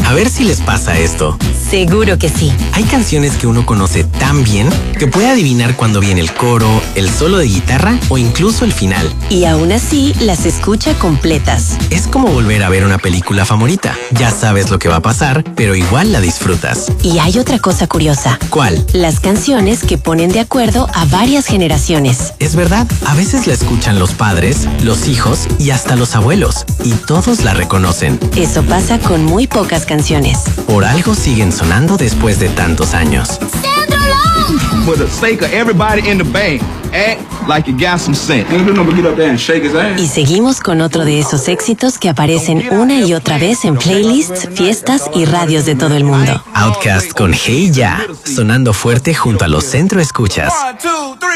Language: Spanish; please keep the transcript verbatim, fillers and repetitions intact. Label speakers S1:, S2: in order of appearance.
S1: A ver si les pasa esto.
S2: Seguro que sí.
S1: Hay canciones que uno conoce tan bien que puede adivinar cuando viene el coro, el solo de guitarra o incluso el final.
S2: Y aún así las escucha completas.
S1: Es como volver a ver una película favorita. Ya sabes lo que va a pasar, pero igual la disfrutas.
S2: Y hay otra cosa curiosa.
S1: ¿Cuál?
S2: Las canciones que ponen de acuerdo a varias generaciones.
S1: Es verdad, a veces la escuchan los padres, los hijos y hasta los abuelos. Y todos la reconocen.
S2: Eso pasa con muy pocas canciones.
S1: Por algo siguen sonando después de tantos años.
S3: For the sake of everybody in the band, act like you got some sense. Ain't no get up there and shake his ass.
S2: Y seguimos con otro de esos éxitos que aparecen una y otra vez en playlists, fiestas y radios de todo el mundo.
S1: Outkast con Hey Ya, sonando fuerte junto a los Centro Escuchas.